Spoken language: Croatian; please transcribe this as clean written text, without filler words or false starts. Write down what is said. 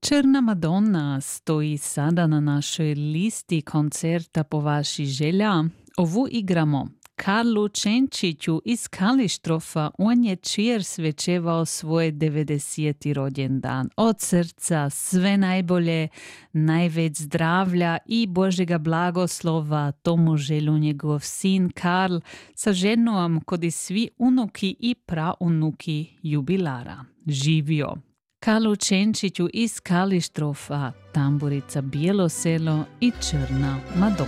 Črna Madonna stoji sada na našoj listi koncerta po vaši želja. Ovu igramo Karlu Čenčiću iz Kalištrofa. On je čir svečevao svoj 90. rođendan. Od srca sve najbolje, največ zdravlja i Božjega blagoslova tomu želu njegov sin Karl sa ženom kod i svi unuki i praunuki jubilara. Živio! Karlu Čenčiću iz Kalištrofa, tamburica Bijelo selo i Črna Madonna.